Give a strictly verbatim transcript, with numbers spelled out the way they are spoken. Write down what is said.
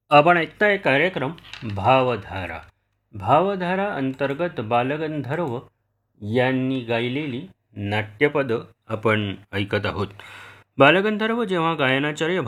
आपण ऐकताय कार्यक्रम भावधारा. भावधारा अंतर्गत बालगंधर्व यांनी गायलेली नाट्यपद आपण ऐकत आहोत. बालगंधर्व जेव्हा गायनाचार्य